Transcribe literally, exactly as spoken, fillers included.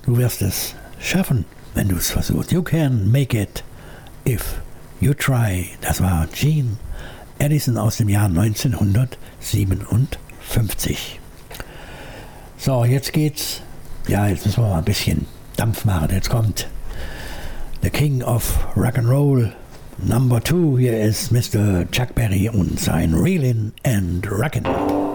Du wirst es schaffen, wenn du es versuchst. You can make it if you try. Das war Gene Addison aus dem Jahr neunzehnhundertsiebenundfünfzig. So, jetzt geht's. Ja, jetzt müssen wir mal ein bisschen Dampf machen. Jetzt kommt The King of Rock'n'Roll Number Two. Hier ist Mister Chuck Berry und sein Reelin' and Rockin'.